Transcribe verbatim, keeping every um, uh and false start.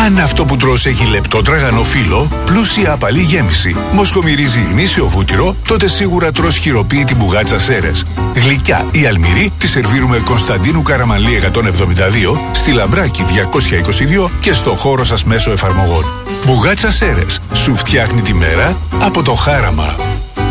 Αν αυτό που τρως έχει λεπτό τραγανό φύλλο, πλούσια απαλή γέμιση, μοσχομυρίζει γνήσιο βούτυρο, τότε σίγουρα τρως χειροποίητη μπουγάτσα Σέρες. Γλυκιά ή αλμυρή τη σερβίρουμε Κωνσταντίνου Καραμανλή εκατόν εβδομήντα δύο, στη Λαμπράκη διακόσια είκοσι δύο και στο χώρο σας μέσω εφαρμογών. Μπουγάτσα Σέρες. Σου φτιάχνει τη μέρα από το χάραμα.